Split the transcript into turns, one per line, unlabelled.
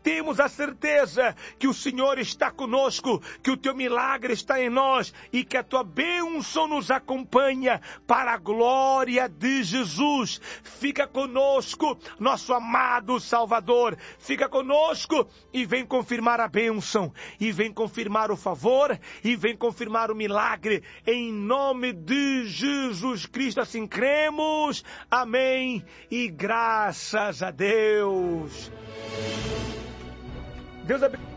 temos a certeza que o Senhor está conosco, que o teu milagre está em nós e que a tua bênção nos acompanha para a glória de Jesus. Fica conosco, nosso amado Salvador. Fica conosco e vem confirmar a bênção, e vem confirmar o favor, e vem confirmar o milagre. Em nome de Jesus Cristo, assim cremos. Amém. E graças a Deus. Deus abençoe.